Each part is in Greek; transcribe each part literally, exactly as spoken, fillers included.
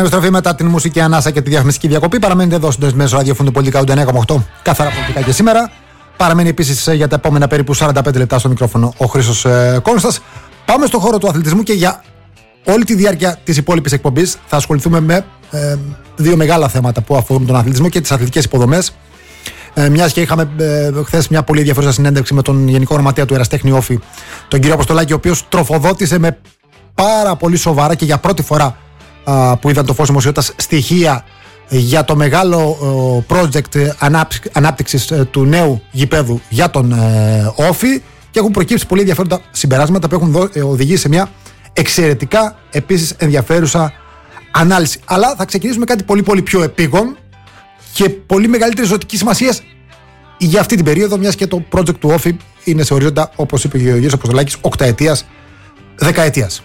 επιστροφή μετά την μουσική ανάσα και τη διαφημιστική διακοπή. Παραμένετε εδώ συντονισμένοι στο ραδιόφωνο του Πολιτικά ενενήντα εννέα κόμμα οκτώ. Καθαρά πολιτικά και σήμερα. Παραμένει επίσης για τα επόμενα περίπου σαράντα πέντε λεπτά στο μικρόφωνο ο Χρήστος ε, Κόνστας. Πάμε στον χώρο του αθλητισμού και για όλη τη διάρκεια της υπόλοιπης εκπομπής θα ασχοληθούμε με ε, δύο μεγάλα θέματα που αφορούν τον αθλητισμό και τις αθλητικές υποδομές. Ε, μιας και είχαμε ε, χθες μια πολύ ενδιαφέρουσα συνέντευξη με τον Γενικό Γραμματέα του Εραστέχνη Όφη, τον κύριο Αποστολάκη, ο οποίος τροφοδότησε με πάρα πολύ σοβαρά και για πρώτη φορά α, που είδαν το φως δημοσιότητας στοιχεία για το μεγάλο uh, project ανάπτυξης uh, του νέου γηπέδου για τον uh, Όφη και έχουν προκύψει πολύ ενδιαφέροντα συμπεράσματα που έχουν δω, οδηγήσει σε μια εξαιρετικά επίσης ενδιαφέρουσα ανάλυση. Αλλά θα ξεκινήσουμε κάτι πολύ πολύ πιο επίγον και πολύ μεγαλύτερη ζωτική σημασία για αυτή την περίοδο, μιας και το project του Όφη είναι σε ορίζοντα, όπως είπε ο Γεωργίας Αποστολάκης, οκταετίας, δεκαετίας.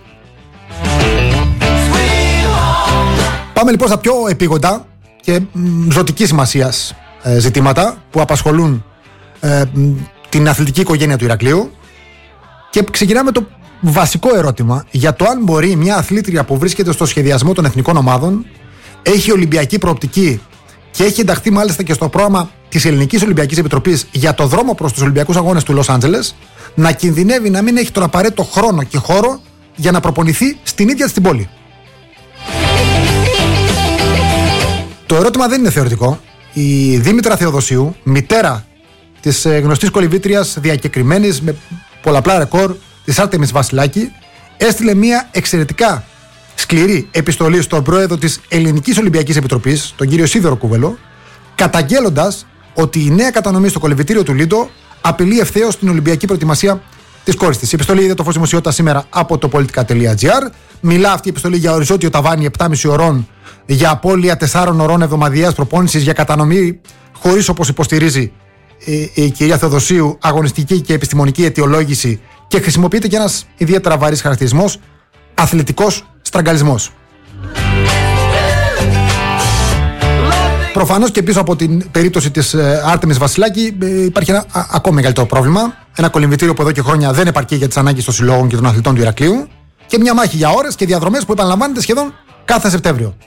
Πάμε λοιπόν στα πιο επίγοντα και ζωτική σημασίας ε, ζητήματα που απασχολούν ε, την αθλητική οικογένεια του Ηρακλείου και ξεκινάμε το βασικό ερώτημα για το αν μπορεί μια αθλήτρια που βρίσκεται στο σχεδιασμό των εθνικών ομάδων, έχει ολυμπιακή προοπτική και έχει ενταχθεί μάλιστα και στο πρόγραμμα της Ελληνικής Ολυμπιακής Επιτροπής για το δρόμο προς τους Ολυμπιακούς Αγώνες του Λος Άντζελες, να κινδυνεύει να μην έχει τον απαραίτητο χρόνο και χώρο για να προπονηθεί στην ίδια την πόλη. Το ερώτημα δεν είναι θεωρητικό. Η Δήμητρα Θεοδοσίου, μητέρα της γνωστής κολυμβήτριας διακεκριμένης με πολλαπλά ρεκόρ της Άρτεμις Βασιλάκη, έστειλε μια εξαιρετικά σκληρή επιστολή στον πρόεδρο της Ελληνικής Ολυμπιακής Επιτροπής, τον κύριο Σίδωρο Κούβελο, καταγγέλλοντας ότι η νέα κατανομή στο κολυμβητήριο του Λίντο απειλεί ευθέως την Ολυμπιακή προετοιμασία της κόρης της. Η επιστολή είδε το φως δημοσιότητα σήμερα από το πολιτικά τελεία τζι άρ. Μιλά αυτή η επιστολή για οριζόντιο ταβάνι επτά και μισή ωρών, για απώλεια τεσσάρων ωρών εβδομαδιαίας προπόνησης, για κατανομή χωρίς, όπως υποστηρίζει η, η κυρία Θεοδοσίου, αγωνιστική και επιστημονική αιτιολόγηση και χρησιμοποιείται και ένας ιδιαίτερα βαρύς χαρακτηρισμός, αθλητικός στραγγαλισμός. Προφανώς και πίσω από την περίπτωση της Άρτεμις Βασιλάκη υπάρχει ένα α, ακόμη μεγαλύτερο πρόβλημα. Ένα κολυμβητήριο που εδώ και χρόνια δεν επαρκεί για τις ανάγκες των συλλόγων και των αθλητών του Ηρακλείου και μια μάχη για ώρες και διαδρομές που επαναλαμβάνεται σχεδόν κάθε Σεπτέμβριο.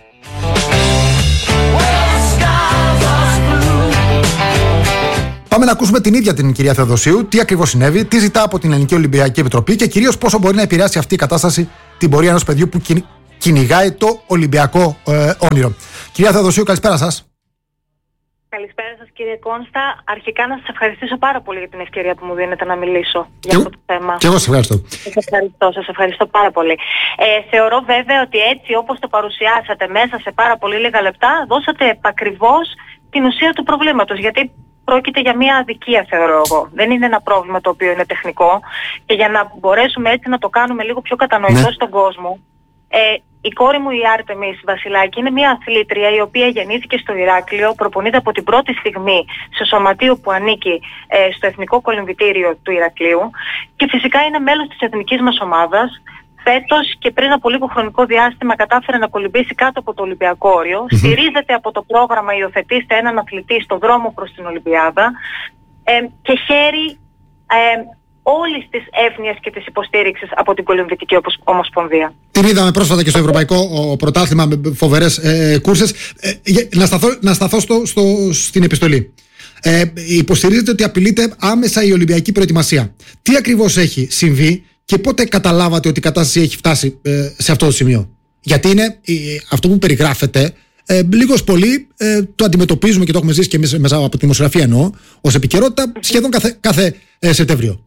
Πάμε να ακούσουμε την ίδια την κυρία Θεοδοσίου, τι ακριβώς συνέβη, τι ζητά από την Ελληνική Ολυμπιακή Επιτροπή και κυρίως πόσο μπορεί να επηρεάσει αυτή η κατάσταση την πορεία ενός παιδιού που κυνηγάει το Ολυμπιακό ε, όνειρο. Κυρία Θεοδοσίου, καλησπέρα σας. Καλησπέρα σας κύριε Κόνστα. Αρχικά να σας ευχαριστήσω πάρα πολύ για την ευκαιρία που μου δίνετε να μιλήσω για και, αυτό το θέμα. Και εγώ σας ευχαριστώ. Σας ευχαριστώ, σας ευχαριστώ πάρα πολύ. Ε, θεωρώ βέβαια ότι έτσι όπως το παρουσιάσατε μέσα σε πάρα πολύ λίγα λεπτά δώσατε επακριβώς την ουσία του προβλήματος. Γιατί πρόκειται για μια αδικία, θεωρώ εγώ. Δεν είναι ένα πρόβλημα το οποίο είναι τεχνικό και για να μπορέσουμε έτσι να το κάνουμε λίγο πιο κατανοητό ναι. στον κόσμο. Ε, η κόρη μου η Άρτεμις Βασιλάκη είναι μια αθλήτρια η οποία γεννήθηκε στο Ηράκλειο, προπονείται από την πρώτη στιγμή στο σωματείο που ανήκει ε, στο Εθνικό Κολυμβητήριο του Ηρακλείου και φυσικά είναι μέλος της εθνικής μας ομάδας. Φέτος και πριν από λίγο χρονικό διάστημα κατάφερε να κολυμπήσει κάτω από το Ολυμπιακό όριο. Mm-hmm. Στηρίζεται από το πρόγραμμα «Υιοθετήστε έναν αθλητή στον δρόμο προς την Ολυμπιάδα» ε, και χαίρει ε, όλης της εύνοιας και της υποστήριξης από την Κολυμβητική Ομοσπονδία. Την είδαμε πρόσφατα και στο Ευρωπαϊκό Πρωτάθλημα με φοβερές ε, κούρσες. Ε, να σταθώ, να σταθώ στο, στο, στην επιστολή. Ε, υποστηρίζεται ότι απειλείται άμεσα η Ολυμπιακή προετοιμασία. Τι ακριβώς έχει συμβεί και πότε καταλάβατε ότι η κατάσταση έχει φτάσει ε, σε αυτό το σημείο? Γιατί είναι ε, αυτό που περιγράφεται, ε, λίγος πολύ ε, το αντιμετωπίζουμε και το έχουμε ζήσει και εμείς μέσα από τη δημοσιογραφία εννοώ, ως επικαιρότητα σχεδόν κάθε, κάθε ε, Σεπτέμβριο.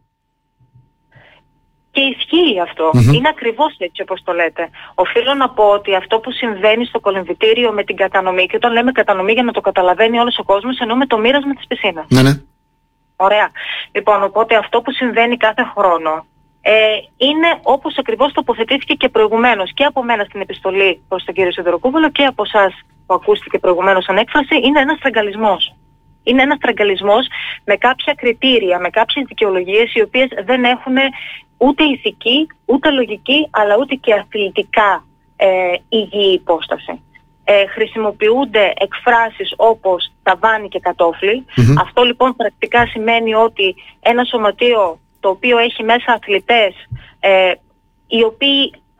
Και ισχύει αυτό. Mm-hmm. Είναι ακριβώς έτσι όπως το λέτε. Οφείλω να πω ότι αυτό που συμβαίνει στο κολυμβητήριο με την κατανομή, και όταν λέμε κατανομή για να το καταλαβαίνει όλος ο κόσμος, εννοούμε το μοίρασμα της πισίνας. Ναι, ναι. Ωραία. Λοιπόν, οπότε αυτό που συμβαίνει κάθε χρόνο ε, είναι όπως ακριβώς τοποθετήθηκε και προηγουμένως και από μένα στην επιστολή προς τον κύριο Σιδωροκούβολο και από εσάς που ακούστηκε προηγουμένως σαν έκφραση, είναι ένας στραγγαλισμός. Είναι ένας στραγγαλισμός με κάποια κριτήρια, με κάποιες δικαιολογίες οι οποίες δεν έχουν ούτε ηθική, ούτε λογική, αλλά ούτε και αθλητικά ε, υγιή υπόσταση. Ε, χρησιμοποιούνται εκφράσεις όπως ταβάνι και κατόφλι. Mm-hmm. Αυτό λοιπόν πρακτικά σημαίνει ότι ένα σωματείο το οποίο έχει μέσα αθλητές ε, οι οποίοι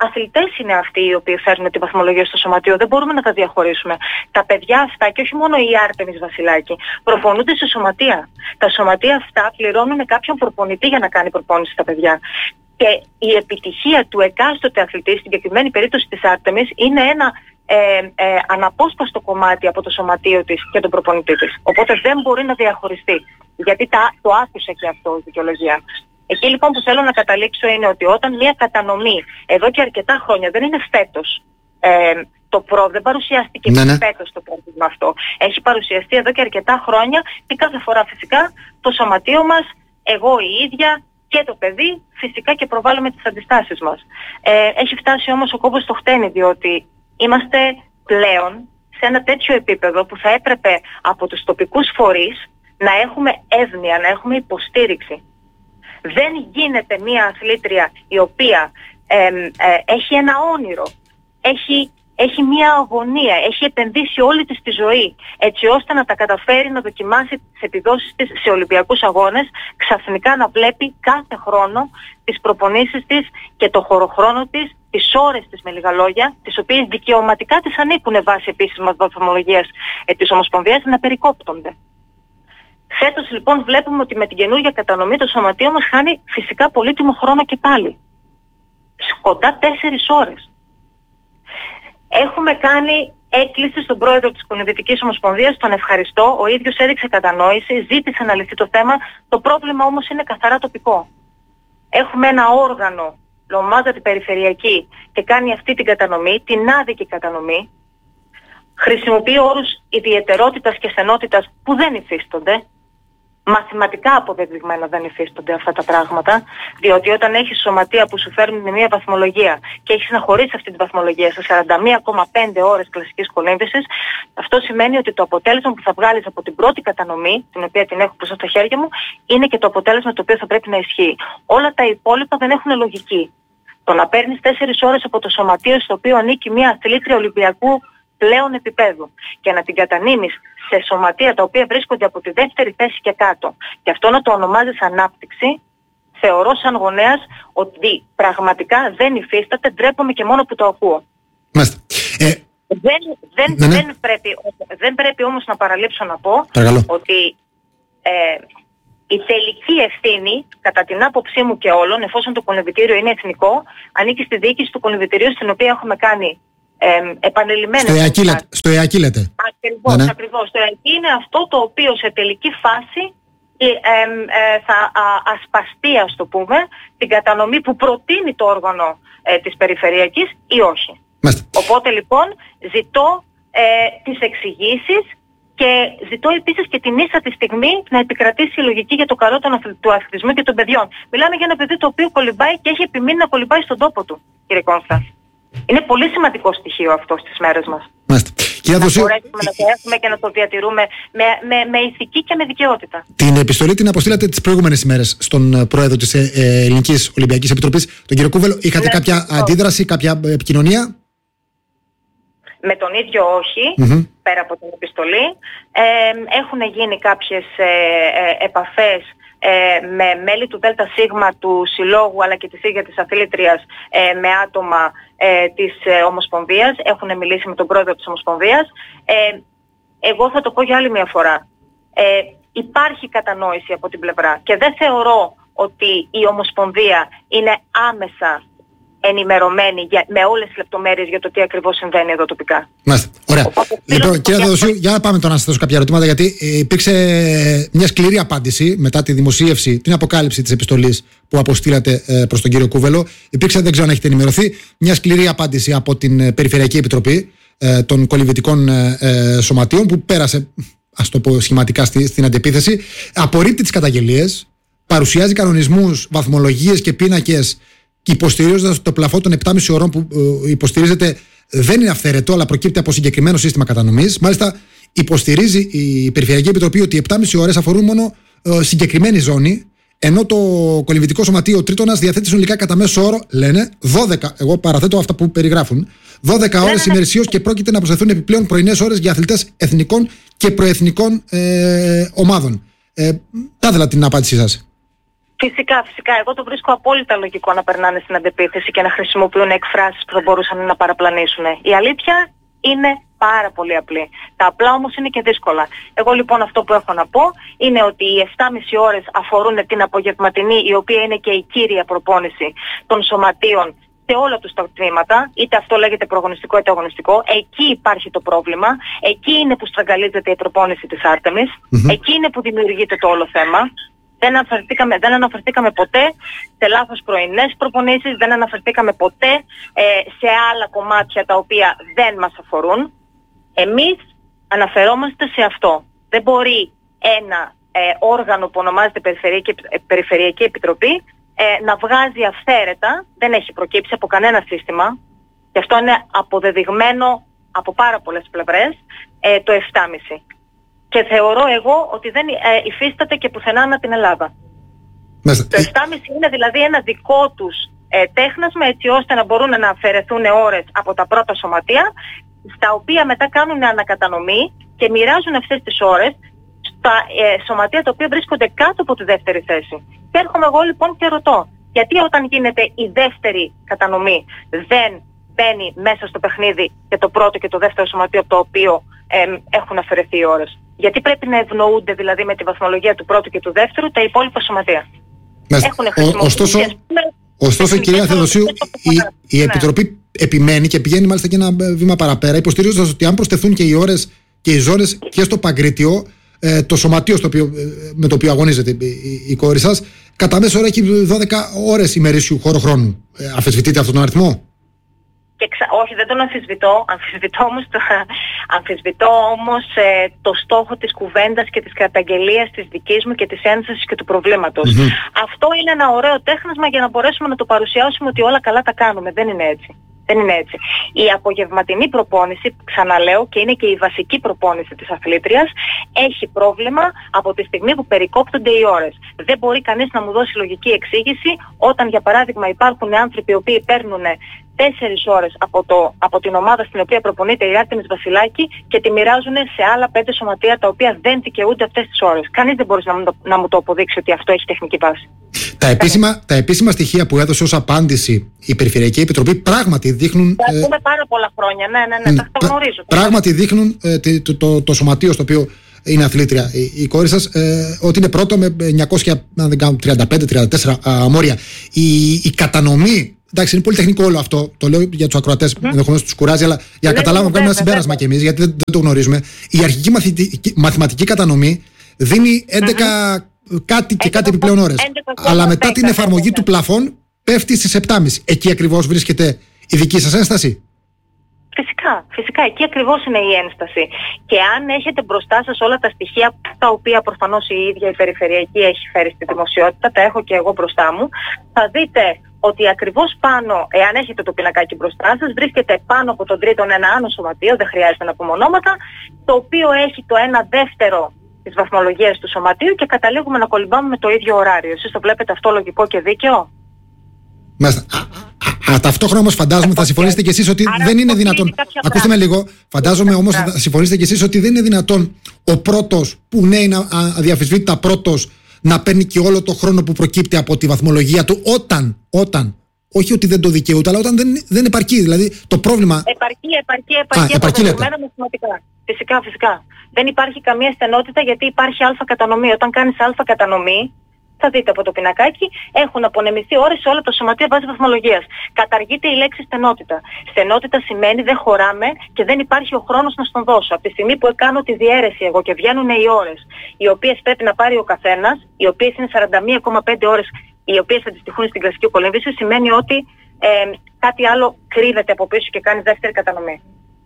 αθλητές είναι αυτοί οι οποίοι φέρνουν τη βαθμολογία στο σωματείο. Δεν μπορούμε να τα διαχωρίσουμε. Τα παιδιά αυτά, και όχι μόνο η Άρτεμις Βασιλάκη, προπονούνται σε σωματεία. Τα σωματεία αυτά πληρώνουν κάποιον προπονητή για να κάνει προπόνηση στα παιδιά. Και η επιτυχία του εκάστοτε αθλητή, στην συγκεκριμένη περίπτωση της Άρτεμις, είναι ένα ε, ε, αναπόσπαστο κομμάτι από το σωματείο της και τον προπονητή της. Οπότε δεν μπορεί να διαχωριστεί. Γιατί τα, το άκουσα και αυτό η δικαιολογία. Εκεί λοιπόν που θέλω να καταλήξω είναι ότι όταν μια κατανομή εδώ και αρκετά χρόνια, δεν είναι φέτος, ε, το προ, δεν παρουσιάστηκε ναι, ναι. φέτος το πρόβλημα αυτό. Έχει παρουσιαστεί εδώ και αρκετά χρόνια και κάθε φορά φυσικά το σωματείο μας, εγώ η ίδια και το παιδί, φυσικά και προβάλλουμε τις αντιστάσεις μας. Ε, έχει φτάσει όμως ο κόμπος στο χτένι, διότι είμαστε πλέον σε ένα τέτοιο επίπεδο που θα έπρεπε από τους τοπικούς φορείς να έχουμε εύνοια, να έχουμε υποστήριξη. Δεν γίνεται μια αθλήτρια η οποία ε, ε, έχει ένα όνειρο, έχει, έχει μια αγωνία, έχει επενδύσει όλη της τη ζωή έτσι ώστε να τα καταφέρει να δοκιμάσει τις επιδόσεις της σε Ολυμπιακούς Αγώνες, ξαφνικά να βλέπει κάθε χρόνο τις προπονήσεις της και το χωροχρόνο της, τις ώρες της με λίγα λόγια, τις οποίες δικαιωματικά της ανήκουν βάσει επίσημας βαθμολογίας ε, της Ομοσπονδίας, να περικόπτονται. Φέτος λοιπόν βλέπουμε ότι με την καινούργια κατανομή το σωματείο μας χάνει φυσικά πολύτιμο χρόνο και πάλι. Κοντά τέσσερις ώρες. Έχουμε κάνει έκκληση στον πρόεδρο της Κολυμβητικής Ομοσπονδίας, τον ευχαριστώ, ο ίδιος έδειξε κατανόηση, ζήτησε να λυθεί το θέμα, το πρόβλημα όμως είναι καθαρά τοπικό. Έχουμε ένα όργανο, ονομάζεται περιφερειακή, και κάνει αυτή την κατανομή, την άδικη κατανομή, χρησιμοποιεί όρους ιδιαιτερότητας και στενότητας που δεν υφίστονται. Μαθηματικά αποδεδειγμένα δεν υφίστονται αυτά τα πράγματα, διότι όταν έχεις σωματεία που σου φέρνουν μια βαθμολογία και έχεις να χωρίσεις αυτή τη βαθμολογία σε σαράντα μία κόμμα πέντε ώρες κλασικής κολύμβησης, αυτό σημαίνει ότι το αποτέλεσμα που θα βγάλεις από την πρώτη κατανομή, την οποία την έχω μπροστά στα χέρια μου, είναι και το αποτέλεσμα το οποίο θα πρέπει να ισχύει. Όλα τα υπόλοιπα δεν έχουν λογική. Το να παίρνεις τέσσερις ώρες από το σωματείο στο οποίο ανήκει μια αθλήτρια Ολυμπιακού πλέον επίπεδου και να την κατανείμεις σε σωματεία τα οποία βρίσκονται από τη δεύτερη θέση και κάτω και αυτό να το ονομάζεις ανάπτυξη, θεωρώ σαν γονέας ότι πραγματικά δεν υφίσταται, ντρέπομαι και μόνο που το ακούω. Μάλιστα. Ε, δεν, δεν, ναι, ναι. δεν, πρέπει, δεν πρέπει όμως να παραλείψω να πω Παρακαλώ. ότι ε, η τελική ευθύνη, κατά την άποψή μου και όλων, εφόσον το κολυμβητήριο είναι εθνικό, ανήκει στη διοίκηση του κολυμβητηρίου, στην οποία έχουμε κάνει Ε, επανειλημμένες. Στο ΕΑΚΙ λέτε. Ακριβώς, ναι, ναι. ακριβώς. Το ΕΑΚΙ είναι αυτό το οποίο σε τελική φάση ε, ε, ε, θα α, ασπαστεί, ας το πούμε, την κατανομή που προτείνει το όργανο ε, της περιφερειακής ή όχι. Μάλιστα. Οπότε λοιπόν ζητώ ε, τις εξηγήσεις και ζητώ επίσης και την ίσα τη στιγμή να επικρατήσει η λογική για το καλό του αθλητισμού και των παιδιών. Μιλάμε για ένα παιδί το οποίο κολυμπάει και έχει επιμείνει να κολυμπάει στον τόπο του, κύριε Κόνστα. Είναι πολύ σημαντικό στοιχείο αυτό στις μέρες μας. Μάλιστα. Να μπορέσουμε να το έχουμε και να το διατηρούμε με, με, με ηθική και με δικαιότητα. Την επιστολή την αποστήλατε τις προηγούμενες ημέρες στον πρόεδρο της ε, ε, Ελληνικής Ολυμπιακής Επιτροπής, τον κύριο Κούβελο. Είχατε ναι, κάποια ναι. αντίδραση, κάποια επικοινωνία? Με τον ίδιο όχι, mm-hmm. πέρα από την επιστολή. Ε, έχουν γίνει κάποιες ε, ε, επαφές Ε, με μέλη του ΔΣ του Συλλόγου αλλά και της ίδιας της αθλήτριας ε, με άτομα ε, της ε, Ομοσπονδίας. Έχουν μιλήσει με τον πρόεδρο της Ομοσπονδίας. Ε, εγώ θα το πω για άλλη μια φορά. Ε, υπάρχει κατανόηση από την πλευρά και δεν θεωρώ ότι η Ομοσπονδία είναι άμεσα ενημερωμένη για, με όλες τις λεπτομέρειες για το τι ακριβώς συμβαίνει εδώ τοπικά. Μάλιστα. Ωραία. Οπότε, λοιπόν, κύριε Θεοδοσίου, για να πάμε τώρα να σας θέσω κάποια ερωτήματα, γιατί ε, υπήρξε μια σκληρή απάντηση μετά τη δημοσίευση, την αποκάλυψη της επιστολής που αποστήλατε ε, προς τον κύριο Κούβελο. Υπήρξε, δεν ξέρω αν έχετε ενημερωθεί, μια σκληρή απάντηση από την Περιφερειακή Επιτροπή ε, των Κολυμβητικών ε, ε, Σωματείων, που πέρασε, ας το πω σχηματικά, στη, στην αντεπίθεση. Απορρίπτει τις καταγγελίες, παρουσιάζει κανονισμούς, βαθμολογίες και πίνακες, και υποστηρίζοντας το πλαφό των επτά και μισή ώρων που ε, υποστηρίζεται δεν είναι αυθαίρετο, αλλά προκύπτει από συγκεκριμένο σύστημα κατανομής. Μάλιστα, υποστηρίζει η Περιφερειακή Επιτροπή ότι οι επτά και μισή ώρες αφορούν μόνο ε, συγκεκριμένη ζώνη, ενώ το Κολυμβητικό Σωματείο Τρίτονας διαθέτει συνολικά κατά μέσο όρο, λένε, δώδεκα, εγώ παραθέτω αυτά που περιγράφουν, δώδεκα ώρες ημερησίως και πρόκειται να προσθεθούν επιπλέον πρωινές ώρες για αθλητές εθνικών και προεθνικών ε, ομάδων. Ε, τα ήθελα την απάντησή σας. Φυσικά, φυσικά. Εγώ το βρίσκω απόλυτα λογικό να περνάνε στην αντεπίθεση και να χρησιμοποιούν εκφράσεις που θα μπορούσαν να παραπλανήσουν. Η αλήθεια είναι πάρα πολύ απλή. Τα απλά όμως είναι και δύσκολα. Εγώ λοιπόν αυτό που έχω να πω είναι ότι οι επτά και μισή ώρες αφορούν την απογευματινή, η οποία είναι και η κύρια προπόνηση των σωματείων σε όλα τους τα τμήματα, είτε αυτό λέγεται προγωνιστικό είτε αγωνιστικό. Εκεί υπάρχει το πρόβλημα, εκεί είναι που στραγγαλίζεται η προπόνηση της Άρτεμις, mm-hmm. εκεί είναι που δημιουργείται το όλο θέμα. Δεν αναφερθήκαμε, δεν αναφερθήκαμε ποτέ σε λάθος πρωινές προπονήσεις, δεν αναφερθήκαμε ποτέ ε, σε άλλα κομμάτια τα οποία δεν μας αφορούν. Εμείς αναφερόμαστε σε αυτό. Δεν μπορεί ένα ε, όργανο που ονομάζεται Περιφερειακή, Περιφερειακή Επιτροπή ε, να βγάζει αυθαίρετα, δεν έχει προκύψει από κανένα σύστημα, και αυτό είναι αποδεδειγμένο από πάρα πολλές πλευρές, ε, το επτά και μισή. Και θεωρώ εγώ ότι δεν ε, υφίσταται και πουθενά ανά την Ελλάδα. Μάλιστα. Το επτά και μισή είναι δηλαδή ένα δικό τους ε, τέχνασμα, έτσι ώστε να μπορούν να αφαιρεθούν ώρες από τα πρώτα σωματεία, στα οποία μετά κάνουν ανακατανομή και μοιράζουν αυτές τις ώρες στα ε, σωματεία τα οποία βρίσκονται κάτω από τη δεύτερη θέση. Και έρχομαι εγώ λοιπόν και ρωτώ, γιατί όταν γίνεται η δεύτερη κατανομή δεν μπαίνει μέσα στο παιχνίδι και το πρώτο και το δεύτερο σωματείο από το οποίο ε, έχουν αφαιρεθεί οι ώρες? Γιατί πρέπει να ευνοούνται δηλαδή με τη βαθμολογία του πρώτου και του δεύτερου τα υπόλοιπα σωματεία? Έχουν ωστόσο, ωστόσο κυρία Θεοδοσίου, η, η Επιτροπή ναι. επιμένει και πηγαίνει μάλιστα και ένα βήμα παραπέρα, υποστηρίζοντας ότι αν προσθεθούν και οι ώρες και οι ζώνες και στο Παγκρίτιο, ε, το σωματείο στο οποίο, με το οποίο αγωνίζεται η, η κόρη σας, κατά μέσο όρο έχει δώδεκα ώρες ημερήσιου χώρου χρόνου. Ε, αμφισβητείτε αυτόν τον αριθμό? Και ξα... Όχι, δεν τον αμφισβητώ. Αμφισβητώ όμως, το... αμφισβητώ όμως ε, το στόχο της κουβέντας και της καταγγελίας της δικής μου και της ένστασης και του προβλήματος. Mm-hmm. Αυτό είναι ένα ωραίο τέχνασμα για να μπορέσουμε να το παρουσιάσουμε ότι όλα καλά τα κάνουμε. Δεν είναι έτσι. Δεν είναι έτσι. Η απογευματινή προπόνηση, ξαναλέω, και είναι και η βασική προπόνηση της αθλήτριας, έχει πρόβλημα από τη στιγμή που περικόπτονται οι ώρες. Δεν μπορεί κανείς να μου δώσει λογική εξήγηση όταν, για παράδειγμα, υπάρχουν άνθρωποι οι οποίοι παίρνουν τέσσερις ώρες από, το, από την ομάδα στην οποία προπονείται η Άρτεμις Βασιλάκη και τη μοιράζουν σε άλλα πέντε σωματεία τα οποία δεν δικαιούνται αυτές τις ώρες. Κανείς δεν μπορεί να μου, το, να μου το αποδείξει ότι αυτό έχει τεχνική βάση. Τα επίσημα, τα επίσημα στοιχεία που έδωσε ως απάντηση η Περιφερειακή Επιτροπή πράγματι δείχνουν. Θα πούμε ε, πάρα πολλά χρόνια, ναι, ναι, ναι, τα γνωρίζω. Πράγματι δείχνουν ε, το, το, το, το σωματείο στο οποίο είναι αθλήτρια η, η κόρη σας, ε, ότι είναι πρώτο με εννιακόσια τριάντα πέντε τριάντα τέσσερα μόρια. Η, η κατανομή. Εντάξει, είναι πολύ τεχνικό όλο αυτό. Το λέω για τους ακροατές, mm. ενδεχομένως τους κουράζει, αλλά για να καταλάβουμε, κάνουμε ένα συμπέρασμα κι εμείς, γιατί δεν, δεν το γνωρίζουμε. Η αρχική μαθητική, μαθηματική κατανομή δίνει έντεκα mm-hmm. κάτι και κάτι επιπλέον ώρες. Αλλά μετά την εφαρμογή του πλαφών πέφτει στις επτά και μισή. Εκεί ακριβώς βρίσκεται η δική σας ένσταση? Φυσικά, φυσικά. Εκεί ακριβώς είναι η ένσταση. Και αν έχετε μπροστά σας όλα τα στοιχεία, τα οποία προφανώς η ίδια η Περιφερειακή έχει φέρει στη δημοσιότητα, τα έχω και εγώ μπροστά μου, θα δείτε ότι ακριβώς πάνω, εάν έχετε το πινακάκι μπροστά σας, βρίσκεται πάνω από τον τρίτον ένα άλλο σωματείο, δεν χρειάζεται να πούμε ονόματα, το οποίο έχει το ένα δεύτερο της βαθμολογίας του σωματείου και καταλήγουμε να κολυμπάμε με το ίδιο ωράριο. Εσείς το βλέπετε αυτό λογικό και δίκαιο? Μάλιστα. Α, ταυτόχρονα όμως φαντάζομαι θα συμφωνήσετε κι εσείς ότι Άρα δεν είναι δυνατόν. Ακούστε με λίγο. Φαντάζομαι όμως θα συμφωνήσετε κι εσείς ότι δεν είναι δυνατόν ο πρώτος που ναι είναι αδιαφυσβήτητα πρώτος να παίρνει και όλο το χρόνο που προκύπτει από τη βαθμολογία του όταν, όταν, όχι ότι δεν το δικαιούται, αλλά όταν δεν, δεν επαρκεί. Δηλαδή το πρόβλημα. Επαρκεί, επαρκεί, επαρκεί. Α, επαρκεί μαθηματικά. Φυσικά, φυσικά. Δεν υπάρχει καμία στενότητα γιατί υπάρχει αλφα κατανομή. Όταν κάνεις αλφα κατανομή, θα δείτε από το πινακάκι, έχουν απονεμηθεί ώρες σε όλα τα σωματεία βάση βαθμολογίας. Καταργείται η λέξη στενότητα. Στενότητα σημαίνει δεν χωράμε και δεν υπάρχει ο χρόνος να στον δώσω. Από τη στιγμή που κάνω τη διαίρεση εγώ και βγαίνουν οι ώρες, οι οποίες πρέπει να πάρει ο καθένας, οι οποίες είναι σαράντα μία κόμμα πέντε ώρες, οι οποίες αντιστοιχούν στην κλασική κολύμβηση, σημαίνει ότι ε, κάτι άλλο κρύβεται από πίσω και κάνει δεύτερη κατανομή.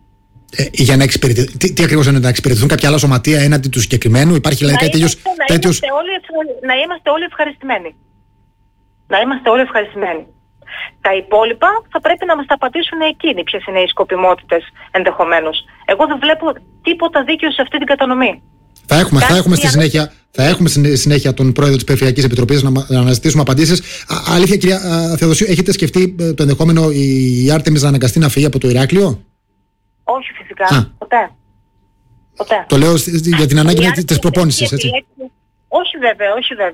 Ε, για να εξυπηρετηθούν. Τι, τι ακριβώς είναι να εξυπηρετηθούν κάποια άλλα σωματεία έναντι του συγκεκριμένου? Υπάρχει δηλαδή κάτι τέτοιος. Να, τέτοιος... Είμαστε όλοι, να είμαστε όλοι ευχαριστημένοι. Να είμαστε όλοι ευχαριστημένοι. Τα υπόλοιπα θα πρέπει να μας τα απαντήσουν εκείνοι ποιες είναι οι σκοπιμότητες ενδεχομένως. Εγώ δεν βλέπω τίποτα δίκαιο σε αυτή την κατανομή. Θα έχουμε, θα έχουμε, στη συνέχεια, θα έχουμε στη συνέχεια τον πρόεδρο της Περιφερειακής Επιτροπής να, να αναζητήσουμε απαντήσεις. Α, αλήθεια, κυρία Θεοδοσίου, έχετε σκεφτεί το ενδεχόμενο η Άρτεμις να αναγκαστεί να φύγει από το Ηράκλειο? Όχι, φυσικά. Α. Ποτέ. Ποτέ. Το λέω για την ανάγκη της προπόνησης, έτσι. Όχι βέβαια, όχι βέβαια.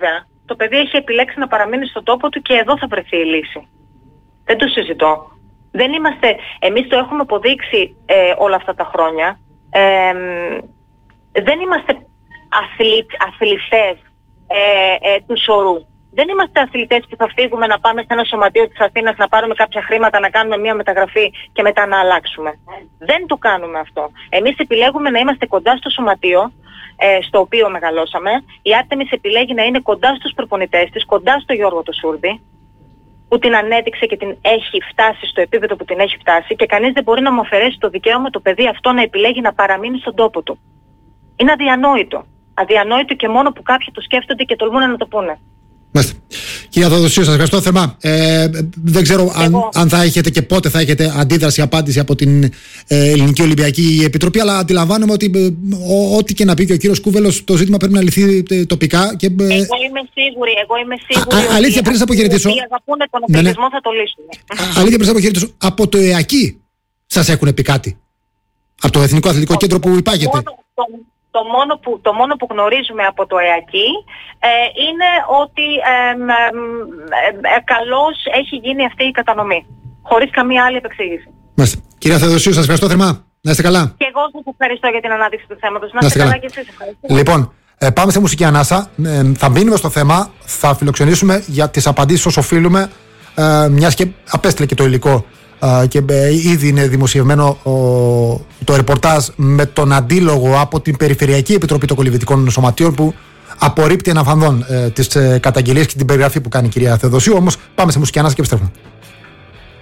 το παιδί έχει επιλέξει να παραμείνει στον τόπο του και εδώ θα βρεθεί η λύση. Δεν το συζητώ. Δεν είμαστε, εμείς το έχουμε αποδείξει ε, όλα αυτά τα χρόνια. Ε, δεν είμαστε αθλη, αθλητές ε, ε, του σωρού. Δεν είμαστε αθλητές που θα φύγουμε να πάμε σε ένα σωματείο της Αθήνας να πάρουμε κάποια χρήματα, να κάνουμε μια μεταγραφή και μετά να αλλάξουμε. Δεν το κάνουμε αυτό. Εμείς επιλέγουμε να είμαστε κοντά στο σωματείο ε, στο οποίο μεγαλώσαμε. Η Άρτεμις επιλέγει να είναι κοντά στους προπονητές της, κοντά στο Γιώργο το Σούρδη, που την ανέδειξε και την έχει φτάσει στο επίπεδο που την έχει φτάσει, και κανείς δεν μπορεί να μου αφαιρέσει το δικαίωμα το παιδί αυτό να επιλέγει να παραμείνει στον τόπο του. Είναι αδιανόητο. Αδιανόητο και μόνο που κάποιοι το σκέφτονται και τολμούν να το πούνε. Μάλιστα. Κυρία Θεοδοσίου, σας ευχαριστώ θερμά. Ε, δεν ξέρω αν, αν θα έχετε και πότε θα έχετε αντίδραση, απάντηση από την ε, Ελληνική Ολυμπιακή Επιτροπή, αλλά αντιλαμβάνομαι ότι ε, ό,τι και να πει και ο κύριος Κούβελος, το ζήτημα πρέπει να λυθεί ε, τοπικά. Και, ε, εγώ είμαι σίγουρη, εγώ είμαι σίγουρη. Α, αλήθεια, πριν σας αποχαιρετήσω. Όσοι αγαπούν τον αθλητισμό, ναι, ναι, θα το λύσουν. Αλήθεια, πριν σας αποχαιρετήσω. Από το ΕΑΚΙ σας έχουν πει κάτι? Από το Εθνικό Αθλητικό Κέντρο που υπάγεται? Το μόνο που, το μόνο που γνωρίζουμε από το ΕΑΚΙ ε, είναι ότι ε, ε, ε, καλώς έχει γίνει αυτή η κατανομή. Χωρίς καμία άλλη επεξήγηση. Μάλιστα. Κυρία Θεοδοσίου, σας ευχαριστώ θερμά. Να είστε καλά. Και εγώ σας ευχαριστώ για την ανάδειξη του θέματος. Να, να είστε καλά, καλά και εσείς. Ευχαριστώ. Λοιπόν, ε, πάμε σε μουσική ανάσα. Ε, θα μείνουμε στο θέμα. Θα φιλοξενήσουμε για τις απαντήσεις όσο οφείλουμε, ε, μιας και απέστειλε και το υλικό. Uh, και uh, ήδη είναι δημοσιευμένο uh, το ρεπορτάζ με τον αντίλογο από την Περιφερειακή Επιτροπή των Κολυμβητικών Σωματείων, που απορρίπτει αναφανδόν uh, τις uh, καταγγελίες και την περιγραφή που κάνει η κυρία Θεοδοσίου. Όμως πάμε σε μουσική ανάσα και επιστρέφουμε.